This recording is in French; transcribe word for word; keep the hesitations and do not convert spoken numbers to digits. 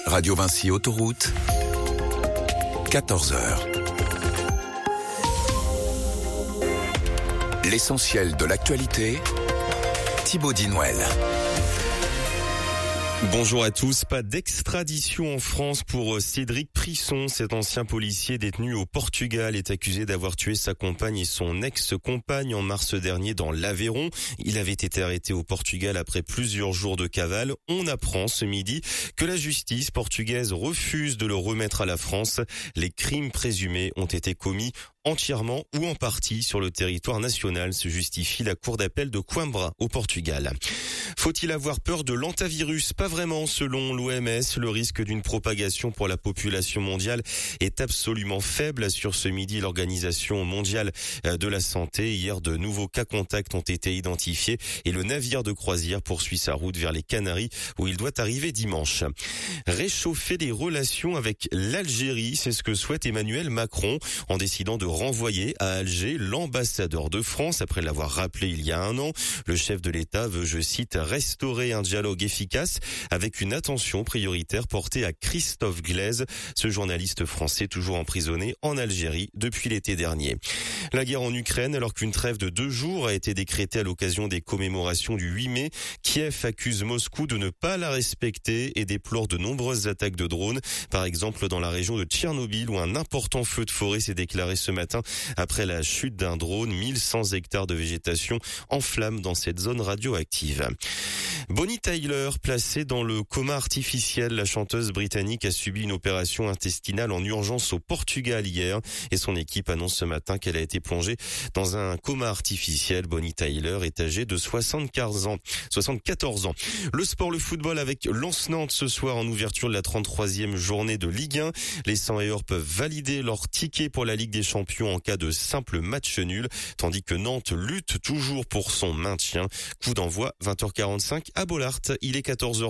Radio Vinci Autoroute, quatorze heures. L'essentiel de l'actualité, Thibaut Dinouel. Bonjour à tous. Pas d'extradition en France pour Cédric Prisson. Cet ancien policier détenu au Portugal est accusé d'avoir tué sa compagne et son ex-compagne en mars dernier dans l'Aveyron. Il avait été arrêté au Portugal après plusieurs jours de cavale. On apprend ce midi que la justice portugaise refuse de le remettre à la France. Les crimes présumés ont été commis entièrement ou en partie sur le territoire national, se justifie la cour d'appel de Coimbra au Portugal. Faut-il avoir peur de l'hantavirus? Pas vraiment, selon l'O M S. Le risque d'une propagation pour la population mondiale est absolument faible, assure ce midi l'Organisation mondiale de la santé. Hier, de nouveaux cas contacts ont été identifiés et le navire de croisière poursuit sa route vers les Canaries où il doit arriver dimanche. Réchauffer les relations avec l'Algérie, c'est ce que souhaite Emmanuel Macron en décidant de renvoyer à Alger l'ambassadeur de France après l'avoir rappelé il y a un an. Le chef de l'État veut, je cite, restaurer un dialogue efficace avec une attention prioritaire portée à Christophe Glaise, ce journaliste français toujours emprisonné en Algérie depuis l'été dernier. La guerre en Ukraine, alors qu'une trêve de deux jours a été décrétée à l'occasion des commémorations du huit mai, Kiev accuse Moscou de ne pas la respecter et déplore de nombreuses attaques de drones, par exemple dans la région de Tchernobyl où un important feu de forêt s'est déclaré ce matin après la chute d'un drone. mille cent hectares de végétation en flammes dans cette zone radioactive. Bonnie Tyler, placée dans le coma artificiel, la chanteuse britannique a subi une opération intestinale en urgence au Portugal hier et son équipe annonce ce matin qu'elle a été plongée dans un coma artificiel. Bonnie Tyler est âgée de soixante-quatorze ans. soixante-quatorze ans. Le sport, le football avec Lens-Nantes ce soir en ouverture de la trente-troisième journée de Ligue un. Les cent et or peuvent valider leur ticket pour la Ligue des Champions en cas de simple match nul, tandis que Nantes lutte toujours pour son maintien. Coup d'envoi vingt heures quarante-cinq à Bollaert. Il est quatorze heures.